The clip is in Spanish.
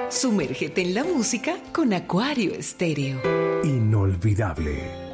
Sumérgete en la música con Acuario Estéreo. Inolvidable.